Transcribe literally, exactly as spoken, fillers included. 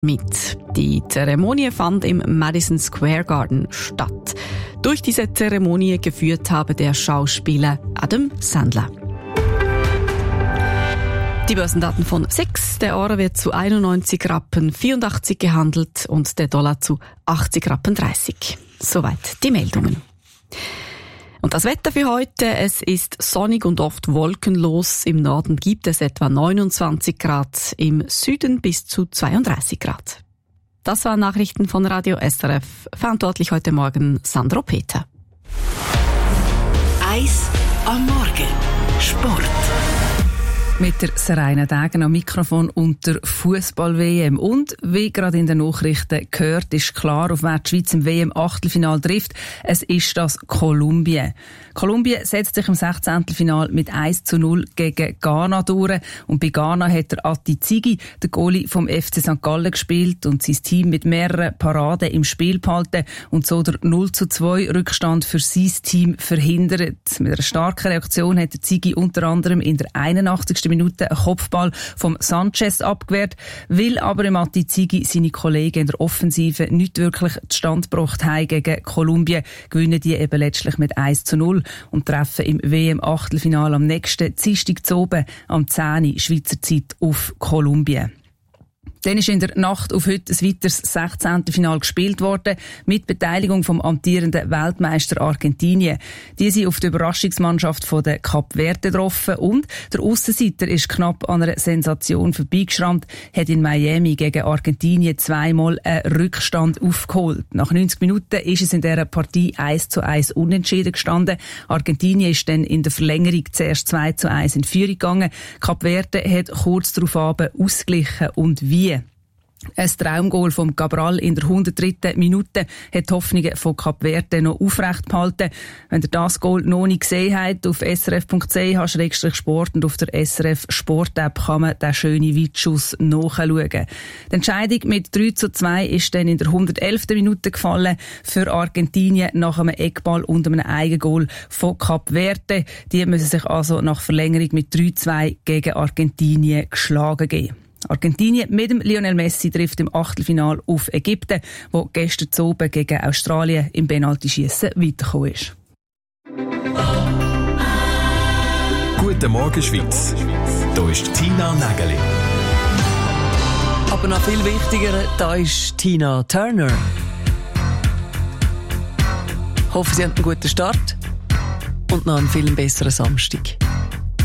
Mit. Die Zeremonie fand im Madison Square Garden statt. Durch diese Zeremonie geführt habe der Schauspieler Adam Sandler. Die Börsendaten von sechs. Der Euro wird zu einundneunzig Rappen vierundachtzig gehandelt und der Dollar zu achtzig Rappen dreißig. Soweit die Meldungen. Und das Wetter für heute, es ist sonnig und oft wolkenlos. Im Norden gibt es etwa neunundzwanzig Grad, im Süden bis zu zweiunddreißig Grad. Das waren Nachrichten von Radio S R F. Verantwortlich heute Morgen Sandro Peter. Eis am Morgen. Sport. Mit der Serena Degen am Mikrofon und der Fußball-W M. Und wie gerade in den Nachrichten gehört, ist klar, auf wer die Schweiz im W M-Achtelfinal trifft. Es ist das Kolumbien. Kolumbien setzt sich im Sechzehntelfinal mit eins zu null gegen Ghana durch. Und bei Ghana hat der Ati Zigi, der Goalie vom F C Sankt Gallen, gespielt und sein Team mit mehreren Paraden im Spiel behalten und so der null zu zwei Rückstand für sein Team verhindert. Mit einer starken Reaktion hat der Zigi unter anderem in der einundachtzigsten Minute einen Kopfball vom Sanchez abgewehrt, weil aber im Ati Zigi seine Kollegen in der Offensive nicht wirklich zustande gebracht haben gegen Kolumbien, gewinnen die eben letztlich mit eins zu null und treffen im W M-Achtelfinale am nächsten Dienstag zu oben am zehn Uhr Schweizer Zeit auf Kolumbien. Dann ist in der Nacht auf heute ein weiteres Sechzehntelfinal gespielt worden, mit Beteiligung vom amtierenden Weltmeister Argentinien. Die sind auf die Überraschungsmannschaft von der Kap Verde getroffen und der Aussenseiter ist knapp an einer Sensation vorbeigeschrammt, hat in Miami gegen Argentinien zweimal einen Rückstand aufgeholt. Nach neunzig Minuten ist es in dieser Partie eins zu eins unentschieden gestanden. Argentinien ist dann in der Verlängerung zuerst zwei zu eins in Führung gegangen. Kap Verde hat kurz darauf ausgeglichen und wie. Ein Traumgoal vom Cabral in der hundertdritten Minute hat die Hoffnungen von Kap Verde noch aufrecht behalten. Wenn ihr das Goal noch nicht gesehen habt, auf s r f punkt c h slash sport und auf der S R F Sport App kann man den schönen Weitschuss nachschauen. Die Entscheidung mit drei zu zwei ist dann in der hundertelften Minute gefallen für Argentinien nach einem Eckball und einem Eigengoal von Kap Verde. Die müssen sich also nach Verlängerung mit drei zu zwei gegen Argentinien geschlagen geben. Argentinien mit dem Lionel Messi trifft im Achtelfinal auf Ägypten, wo gestern zu oben gegen Australien im Penaltyschiessen weitergekommen ist. Guten Morgen Schweiz. Hier ist Tina Nägeli. Aber noch viel wichtiger, da ist Tina Turner. Ich hoffe, Sie haben einen guten Start und noch einen viel besseren Samstag.